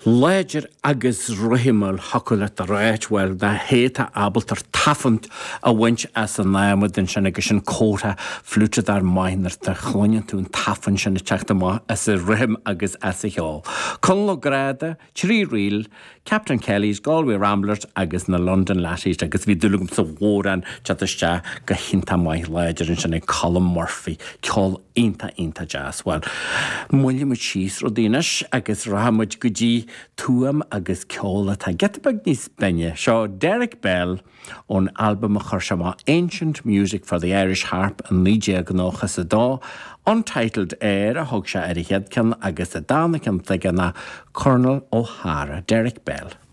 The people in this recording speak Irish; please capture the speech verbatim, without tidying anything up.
Léidir agus roihimeil hocula a réithhfuil na héta abaltar tafant a bhaint as an náimid den sin agus sin cóta flútead ar mainar de chluine tún tafan sin na teachta má as a rihim agus as a heol. Conlo Grada, trí riil, Captain Kelly's, Galway Ramblers agus na London Lashes agus bhí dulugum sa bhóran teatiste go hinta mai léidir in sin na Colm Murphy, ceol inta inta jazz. Well, mulle mu chís rodínas agus rahamud gudí tuam agus ceola tá getbag níos benne. Seo Derek Bell on album a chuirsama Ancient Music for the Irish Harp and Lídia gnáchas a dá, untitled air a thug se ar a headcan agus a dána can na Colonel O'Hara, Derek Bell.